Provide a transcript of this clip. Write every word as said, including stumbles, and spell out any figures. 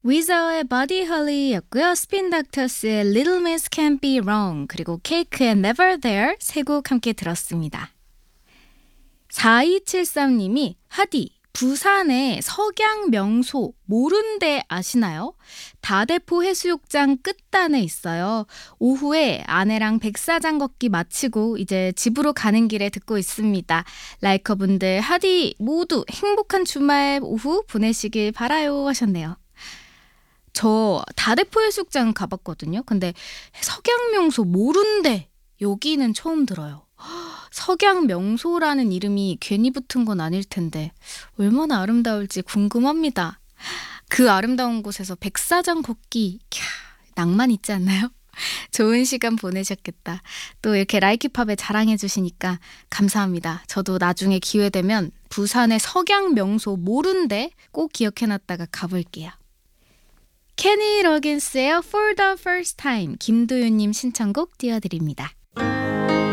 위저의 Buddy Holly였고요. 스핀 닥터스의 Little Miss Can't Be Wrong 그리고 케이크의 Never There 세 곡 함께 들었습니다. 사이칠삼 님이 하디 부산의 석양 명소 모른데 아시나요? 다대포 해수욕장 끝단에 있어요. 오후에 아내랑 백사장 걷기 마치고 이제 집으로 가는 길에 듣고 있습니다. 라이커분들 하디 모두 행복한 주말 오후 보내시길 바라요 하셨네요. 저 다대포 해수욕장 가봤거든요. 근데 석양 명소 모른데 여기는 처음 들어요. 석양 명소라는 이름이 괜히 붙은 건 아닐 텐데 얼마나 아름다울지 궁금합니다. 그 아름다운 곳에서 백사장 걷기, 캬, 낭만 있지 않나요? 좋은 시간 보내셨겠다. 또 이렇게 라이키팝에 자랑해 주시니까 감사합니다. 저도 나중에 기회 되면 부산의 석양 명소 모른데 꼭 기억해놨다가 가볼게요. 케니 러긴스의 For the First Time 김도윤님 신청곡 띄워드립니다.